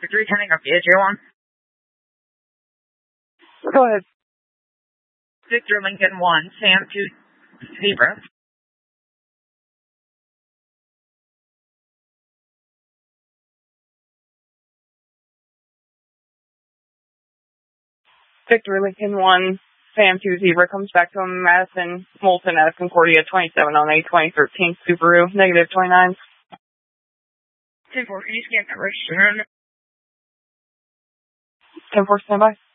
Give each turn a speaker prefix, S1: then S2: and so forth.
S1: Victory turning up VHA1.
S2: Go ahead.
S1: Victor Lincoln 1, Sam 2, Zebra.
S2: Victor Lincoln 1, Sam 2, Zebra comes back to Madison Moulton at Concordia 27 on a 2013 Subaru, negative 29.
S1: 10-4, can you scan that register?
S2: 10-4, standby.